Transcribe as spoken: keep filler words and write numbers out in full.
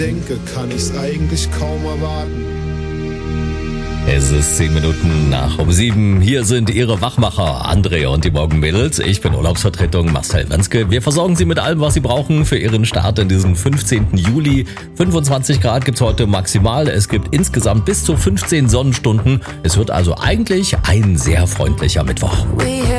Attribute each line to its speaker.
Speaker 1: denke, kann ich's eigentlich kaum erwarten.
Speaker 2: Es ist zehn Minuten nach um sieben. Hier sind Ihre Wachmacher, Andrea und die Morgenmädels. Ich bin Urlaubsvertretung Marcel Wenzke. Wir versorgen Sie mit allem, was Sie brauchen für Ihren Start in diesen fünfzehnten Juli. fünfundzwanzig Grad gibt's heute maximal. Es gibt insgesamt bis zu fünfzehn Sonnenstunden. Es wird also eigentlich ein sehr freundlicher Mittwoch.